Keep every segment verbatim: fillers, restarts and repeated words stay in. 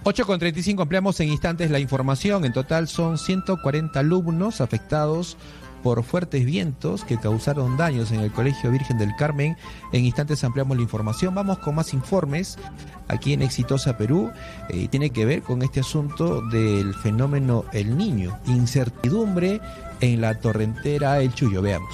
ocho con treinta y cinco, ampliamos en instantes la información. En total son ciento cuarenta alumnos afectados por fuertes vientos que causaron daños en el Colegio Virgen del Carmen. En instantes ampliamos la información. Vamos con más informes aquí en Exitosa Perú. Eh, tiene que ver con este asunto del fenómeno El Niño. Incertidumbre en la torrentera El Chullo. Veamos.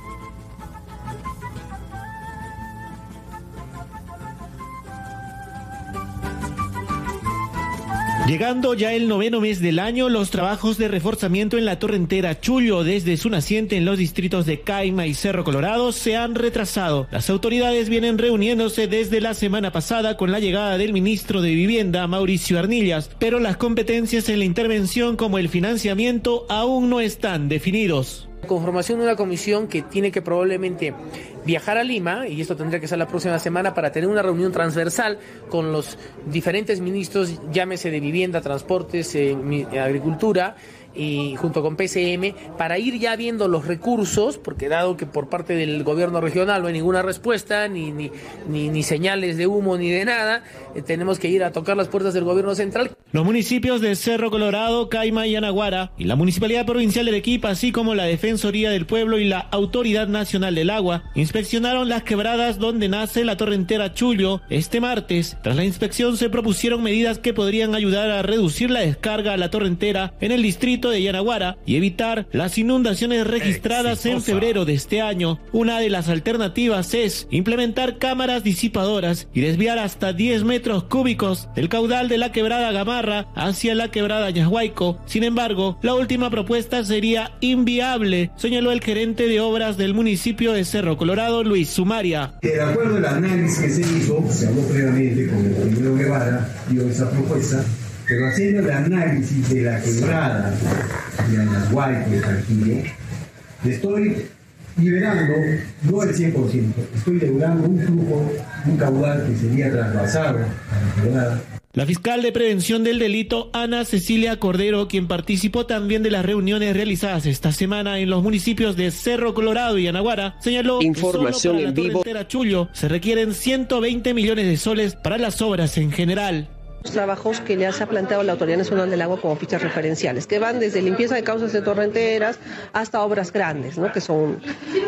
Llegando ya el noveno mes del año, los trabajos de reforzamiento en la torrentera Chullo desde su naciente en los distritos de Caima y Cerro Colorado se han retrasado. Las autoridades vienen reuniéndose desde la semana pasada con la llegada del ministro de Vivienda, Mauricio Arnillas, pero las competencias en la intervención como el financiamiento aún no están definidos. La conformación de una comisión que tiene que probablemente viajar a Lima, y esto tendría que ser la próxima semana, para tener una reunión transversal con los diferentes ministros, llámese de Vivienda, Transportes, eh, Agricultura, y junto con P C M, para ir ya viendo los recursos, porque dado que por parte del gobierno regional no hay ninguna respuesta, ni, ni, ni, ni señales de humo, ni de nada, eh, tenemos que ir a tocar las puertas del gobierno central. Los municipios de Cerro Colorado, Caima y Anaguara, y la Municipalidad Provincial de Arequipa, así como la Defensoría del Pueblo y la Autoridad Nacional del Agua, inspeccionaron las quebradas donde nace la torrentera Chullo este martes. Tras la inspección se propusieron medidas que podrían ayudar a reducir la descarga a la torrentera en el distrito de Yanaguara y evitar las inundaciones registradas Exitosa. En febrero de este año. Una de las alternativas es implementar cámaras disipadoras y desviar hasta diez metros cúbicos del caudal de la quebrada Gamarra hacia la quebrada Ñashuayco. Sin embargo, la última propuesta sería inviable, señaló el gerente de obras del municipio de Cerro Colorado, Luis Sumaria. De acuerdo al análisis que se hizo, se habló previamente con el ingeniero Guevara, dio esa propuesta, pero haciendo el análisis de la quebrada de Anahuayco, de Tarquillo, estoy liberando, no el cien por ciento, estoy liberando un flujo, un caudal que sería trasvasado a la quebrada. La fiscal de Prevención del Delito, Ana Cecilia Cordero, quien participó también de las reuniones realizadas esta semana en los municipios de Cerro Colorado y Anaguara, señaló Información que solo para en la torrentera Chullo se requieren ciento veinte millones de soles para las obras en general. Trabajos que le ha planteado la Autoridad Nacional del Agua como fichas referenciales, que van desde limpieza de cauces de torrenteras hasta obras grandes, ¿no? Que son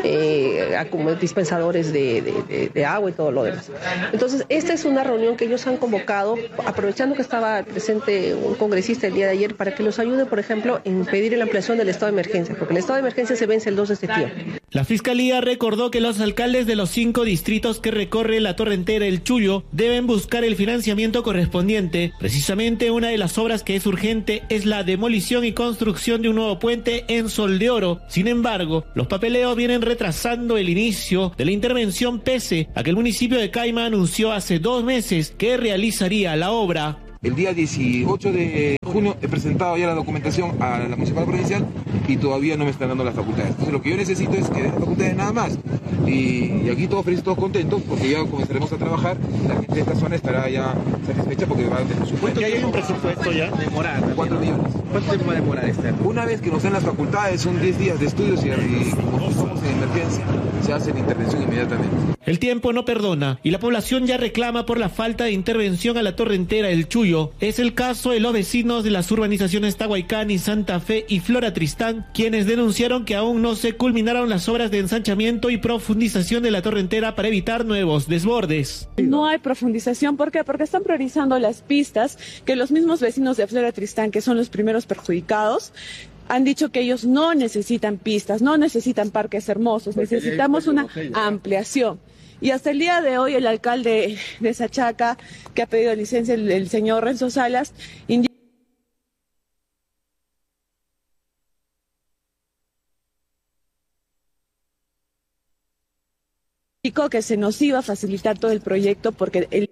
eh, como dispensadores de, de, de, de agua y todo lo demás. Entonces, esta es una reunión que ellos han convocado, aprovechando que estaba presente un congresista el día de ayer, para que los ayude, por ejemplo, en pedir la ampliación del estado de emergencia, porque el estado de emergencia se vence el dos de septiembre. La Fiscalía recordó que los alcaldes de los cinco distritos que recorre la torrentera El Chullo deben buscar el financiamiento correspondiente. Precisamente una de las obras que es urgente es la demolición y construcción de un nuevo puente en Sol de Oro. Sin embargo, los papeleos vienen retrasando el inicio de la intervención pese a que el municipio de Caima anunció hace dos meses que realizaría la obra. El día dieciocho de junio he presentado ya la documentación a la Municipalidad Provincial y todavía no me están dando las facultades. Entonces lo que yo necesito es que den las facultades nada más. Y, y aquí todos felices, todos contentos, porque ya comenzaremos a trabajar. La gente de esta zona estará ya satisfecha porque va a tener presupuesto. ¿Ya hay un presupuesto ya? Demorar. cuatro millones. ¿Cuánto tiempo va a demorar este? Una vez que nos den las facultades, son diez días de estudios y, y como estamos en emergencia, se hace la intervención inmediatamente. El tiempo no perdona y la población ya reclama por la falta de intervención a la torrentera El Chullo. Es el caso de los vecinos de las urbanizaciones Tahuaycán, Santa Fe y Flora Tristán, quienes denunciaron que aún no se culminaron las obras de ensanchamiento y profundización de la torrentera para evitar nuevos desbordes. No hay profundización, ¿por qué? Porque están priorizando las pistas que los mismos vecinos de Flora Tristán, que son los primeros perjudicados, han dicho que ellos no necesitan pistas, no necesitan parques hermosos, necesitamos una ampliación. Y hasta el día de hoy el alcalde de Sachaca, que ha pedido licencia, el, el señor Renzo Salas, indicó que se nos iba a facilitar todo el proyecto porque el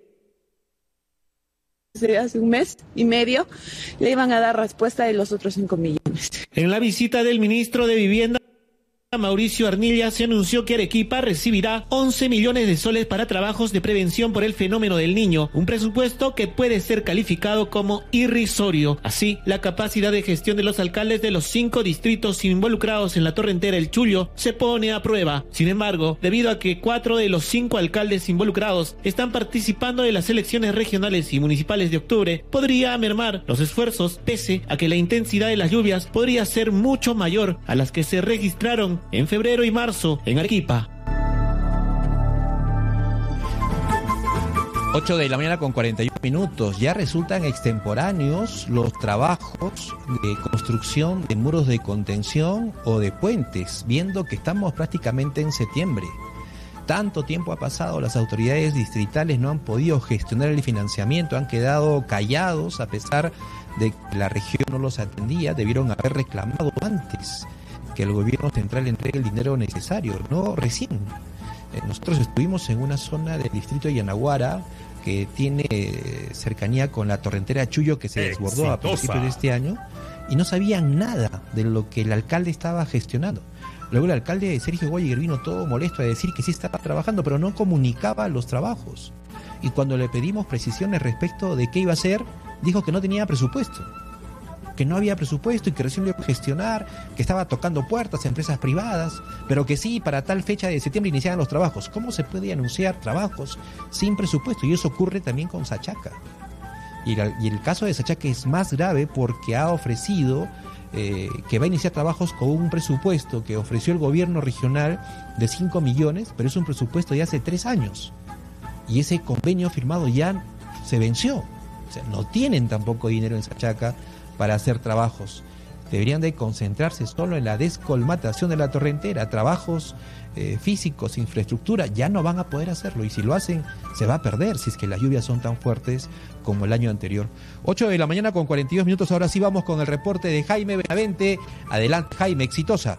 hace un mes y medio le iban a dar respuesta de los otros cinco millones. En la visita del ministro de Vivienda Mauricio Arnilla, se anunció que Arequipa recibirá once millones de soles para trabajos de prevención por el fenómeno del Niño, un presupuesto que puede ser calificado como irrisorio. Así, la capacidad de gestión de los alcaldes de los cinco distritos involucrados en la torrentera El Chullo se pone a prueba. Sin embargo, debido a que cuatro de los cinco alcaldes involucrados están participando de las elecciones regionales y municipales de octubre, podría mermar los esfuerzos, pese a que la intensidad de las lluvias podría ser mucho mayor a las que se registraron en febrero y marzo en Arequipa. ocho de la mañana con cuarenta y uno minutos. Ya resultan extemporáneos los trabajos de construcción de muros de contención o de puentes, viendo que estamos prácticamente en septiembre. Tanto tiempo ha pasado, las autoridades distritales no han podido gestionar el financiamiento, han quedado callados a pesar de que la región no los atendía. Debieron haber reclamado antes que el gobierno central entregue el dinero necesario, no recién. Eh, nosotros estuvimos en una zona del distrito de Yanaguara que tiene eh, cercanía con la torrentera Chullo, que se desbordó a principios de este año, y no sabían nada de lo que el alcalde estaba gestionando. Luego el alcalde Sergio Goyer vino todo molesto a decir que sí estaba trabajando, pero no comunicaba los trabajos. Y cuando le pedimos precisiones respecto de qué iba a hacer, dijo que no tenía presupuesto. Que no había presupuesto y que recién lo iba a gestionar, que estaba tocando puertas a empresas privadas, pero que sí, para tal fecha de septiembre iniciaban los trabajos. ¿Cómo se puede anunciar trabajos sin presupuesto? Y eso ocurre también con Sachaca. Y el, y el caso de Sachaca es más grave porque ha ofrecido eh, que va a iniciar trabajos con un presupuesto que ofreció el gobierno regional de cinco millones, pero es un presupuesto de hace tres años. Y ese convenio firmado ya se venció. O sea, no tienen tampoco dinero en Sachaca para hacer trabajos. Deberían de concentrarse solo en la descolmatación de la torrentera. Trabajos eh, físicos, infraestructura, ya no van a poder hacerlo, y si lo hacen se va a perder si es que las lluvias son tan fuertes como el año anterior. ocho de la mañana con cuarenta y dos minutos. Ahora sí vamos con el reporte de Jaime Benavente. Adelante, Jaime, exitosa.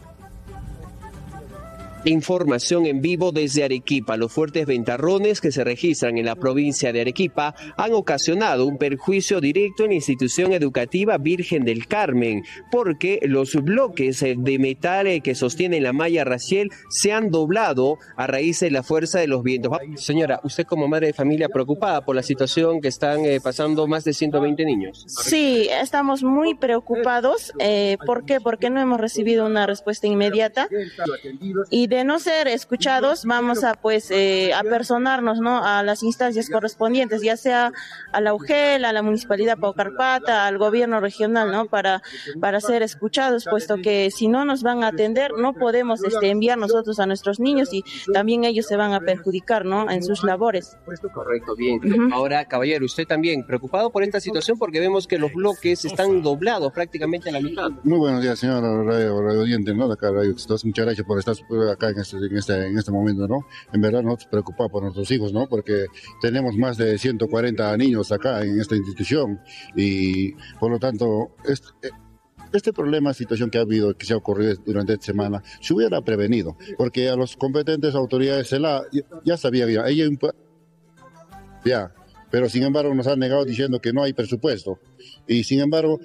Información en vivo desde Arequipa. Los fuertes ventarrones que se registran en la provincia de Arequipa han ocasionado un perjuicio directo en la institución educativa Virgen del Carmen, porque los bloques de metal que sostienen la malla raciel se han doblado a raíz de la fuerza de los vientos. Señora, usted como madre de familia preocupada por la situación que están eh, pasando más de ciento veinte niños. Sí, estamos muy preocupados. Eh, ¿Por qué? Porque no hemos recibido una respuesta inmediata, y de no ser escuchados vamos a pues eh, a personarnos, ¿no?, a las instancias correspondientes, ya sea a la U G E L, a la Municipalidad Paucarpata, al gobierno regional, ¿no?, para para ser escuchados, puesto que si no nos van a atender no podemos este, enviar nosotros a nuestros niños, y también ellos se van a perjudicar, ¿no?, en sus labores. Correcto, bien. Uh-huh. Ahora, caballero, usted también preocupado por esta situación, porque vemos que los bloques están doblados prácticamente a la mitad. Muy buenos días, señor radio, radio oyente, ¿no?, de acá, radio, muchas gracias por estar acá en este, en este, en este momento, ¿no? En verdad nos preocupa por nuestros hijos, ¿no? Porque tenemos más de ciento cuarenta niños acá en esta institución, y por lo tanto este, este problema, situación que ha habido, que se ha ocurrido durante esta semana, se hubiera prevenido, porque a los competentes autoridades se la, ya, ya sabía ya, ella ya, pero sin embargo nos han negado diciendo que no hay presupuesto, y sin embargo